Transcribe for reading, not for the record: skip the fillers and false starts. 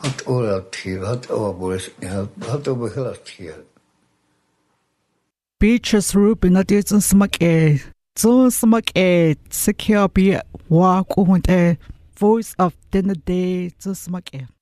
hat orathier, hat oboris, hat obohilathier. Beaches Ruben at it's a smack a. So smack a. Secure be walk on a voice of dinner day to smack a.